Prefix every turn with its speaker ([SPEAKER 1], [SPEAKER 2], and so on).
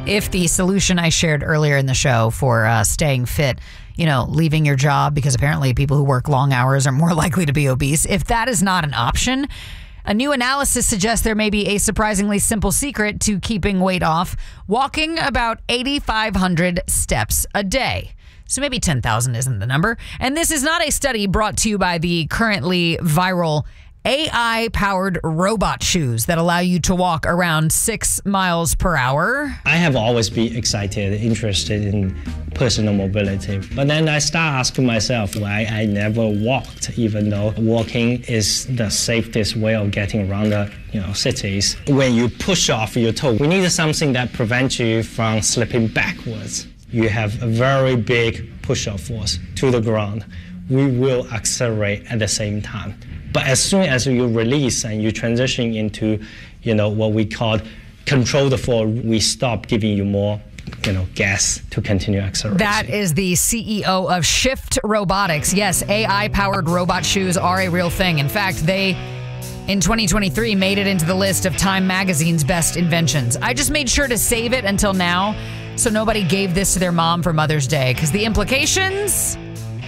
[SPEAKER 1] if the solution I shared earlier in the show for staying fit, leaving your job because apparently people who work long hours are more likely to be obese, if that is not an option, a new analysis suggests there may be a surprisingly simple secret to keeping weight off: walking about 8,500 steps a day. So maybe 10,000 isn't the number. And this is not a study brought to you by the currently viral AI-powered robot shoes that allow you to walk around 6 miles per hour.
[SPEAKER 2] I have always been interested in personal mobility. But then I start asking myself why I never walked, even though walking is the safest way of getting around the cities. When you push off your toe, we need something that prevents you from slipping backwards. You have a very big push-off force to the ground. We will accelerate at the same time. But as soon as you release and you transition into, what we call control the fall, we stop giving you more, gas to continue acceleration.
[SPEAKER 1] That is the CEO of Shift Robotics. Yes, AI-powered robot shoes are a real thing. In fact, they, in 2023, made it into the list of Time Magazine's best inventions. I just made sure to save it until now so nobody gave this to their mom for Mother's Day, because the implications